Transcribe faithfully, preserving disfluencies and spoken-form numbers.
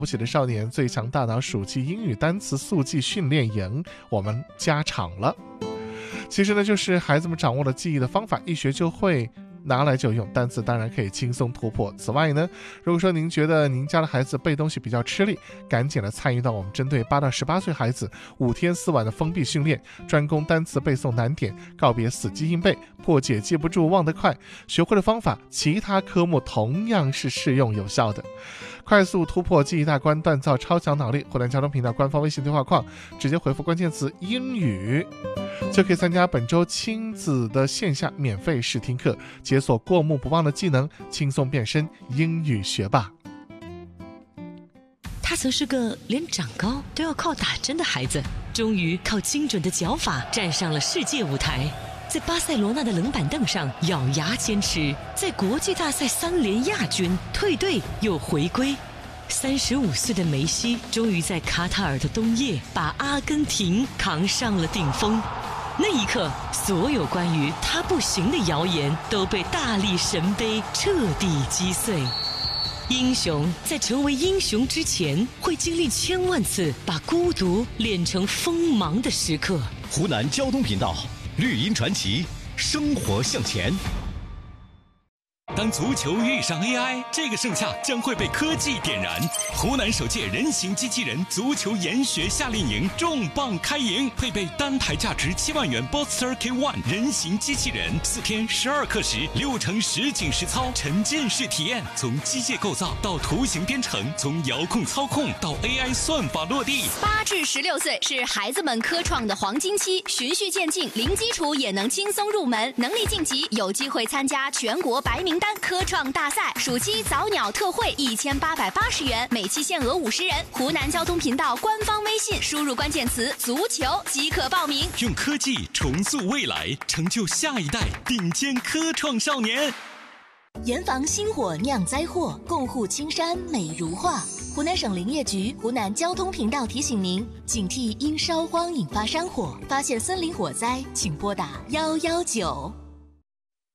不起的少年最强大脑暑期英语单词速记训练营我们加场了。其实呢，就是孩子们掌握了记忆的方法，一学就会，拿来就用，单词当然可以轻松突破。此外呢，如果说您觉得您家的孩子背东西比较吃力，赶紧的参与到我们针对八到十八岁孩子五天四晚的封闭训练，专攻单词背诵难点，告别死记硬背，破解记不住忘得快，学会的方法其他科目同样是适用有效的。快速突破记忆大关，锻造超强脑力，湖南交通频道官方微信对话框直接回复关键词英语，就可以参加本周亲子的线下免费试听课，解锁过目不忘的技能，轻松变身英语学霸。 他曾是个连长高都要靠打针的孩子，终于靠精准的脚法站上了世界舞台，在巴塞罗那的冷板凳上咬牙坚持，在国际大赛三连亚军，退队又回归。三十五岁的梅西终于在卡塔尔的冬夜把阿根廷扛上了顶峰。那一刻，所有关于他不行的谣言都被大力神杯彻底击碎。英雄在成为英雄之前，会经历千万次把孤独练成锋芒的时刻。 湖南交通频道，绿茵传奇，生活向前。 当足球遇上 A I， 这个盛夏将会被科技点燃。湖南首届人形机器人足球研学夏令营重磅开营，配备单台价值七万元 Boxster K 一 人形机器人，四天十二课时，六成实景实操，沉浸式体验，从机械构造到图形编程，从遥控操控到 A I 算法落地。 八至十六岁是孩子们科创的黄金期，循序渐进，零基础也能轻松入门，能力晋级有机会参加全国白名单科创大赛。暑期早鸟特惠一千八百八十元，每期限额五十人。湖南交通频道官方微信输入关键词足球即可报名。 用科技重塑未来，成就下一代顶尖科创少年。 严防星火酿灾祸，共护青山美如画。湖南省林业局、湖南交通频道提醒您：警惕因烧荒引发山火，发现森林火灾，请拨打一一九。